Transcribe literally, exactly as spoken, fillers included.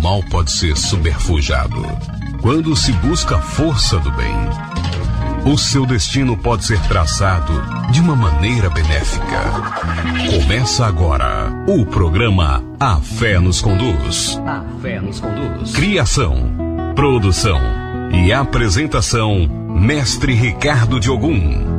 mal pode ser subterfugiado. Quando se busca a força do bem, o seu destino pode ser traçado de uma maneira benéfica. Começa agora o programa A Fé nos Conduz. A Fé nos Conduz. Criação, produção e apresentação, Mestre Ricardo Diogum.